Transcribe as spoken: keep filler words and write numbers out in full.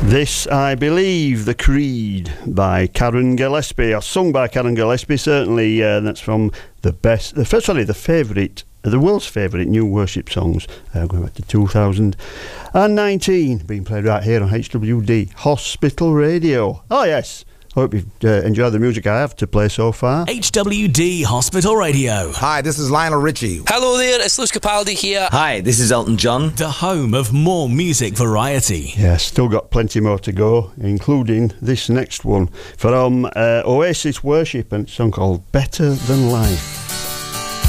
This, I Believe, The Creed by Karen Gillespie, or sung by Karen Gillespie, certainly. Uh, that's from the best, the first, sorry, the favourite, the world's favourite new worship songs, uh, going back to two thousand nineteen, being played right here on H W D Hospital Radio. Oh, yes. I hope you've uh, enjoyed the music I have to play so far. H W D Hospital Radio. Hi, this is Lionel Richie. Hello there, it's Lewis Capaldi here. Hi, this is Elton John. The home of more music variety. Yeah, still got plenty more to go, including this next one from uh, Oasis Worship, and it's a song called Better Than Life.